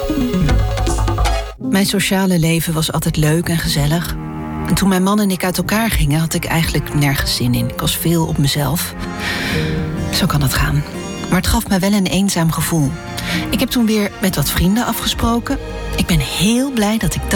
Mijn sociale leven was altijd leuk en gezellig. En toen mijn man en ik uit elkaar gingen, had ik eigenlijk nergens zin in. Ik was veel op mezelf. Zo kan het gaan. Maar het gaf me wel een eenzaam gevoel. Ik heb toen weer met wat vrienden afgesproken. Ik ben heel blij dat ik